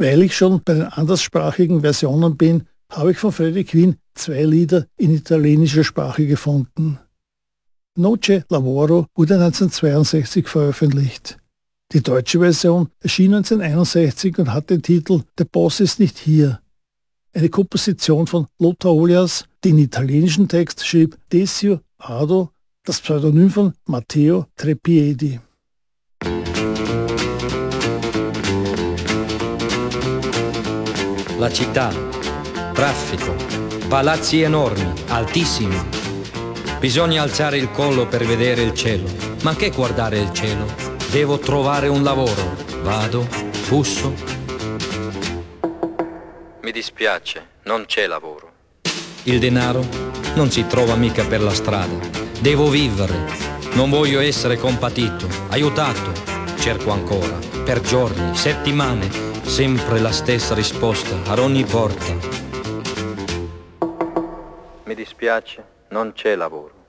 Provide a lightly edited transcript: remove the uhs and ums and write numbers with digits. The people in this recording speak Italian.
Weil ich schon bei den anderssprachigen Versionen bin, habe ich von Freddie Quinn 2 Lieder in italienischer Sprache gefunden. Noche Lavoro wurde 1962 veröffentlicht. Die deutsche Version erschien 1961 und hat den Titel Der Boss ist nicht hier. Eine Komposition von Lothar Olias, den italienischen Text schrieb Desio Ado, das Pseudonym von Matteo Trepiedi. La città, traffico, palazzi enormi, altissimi. Bisogna alzare il collo per vedere il cielo. Ma che guardare il cielo? Devo trovare un lavoro. Vado, busso. Mi dispiace, non c'è lavoro. Il denaro non si trova mica per la strada. Devo vivere. Non voglio essere compatito, aiutato. Cerco ancora, per giorni, settimane, sempre la stessa risposta ad ogni porta. Mi dispiace, non c'è lavoro.